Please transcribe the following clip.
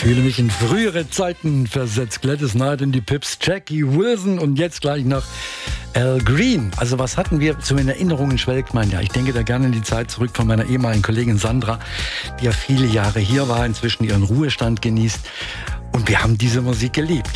fühle mich in frühere Zeiten versetzt. Gladys Knight und die Pips, Jackie Wilson und jetzt gleich noch Al Green. Also was hatten wir so in Erinnerungen, schwelgt man ja. Ich denke da gerne in die Zeit zurück von meiner ehemaligen Kollegin Sandra, die ja viele Jahre hier war, inzwischen ihren Ruhestand genießt. Und wir haben diese Musik geliebt.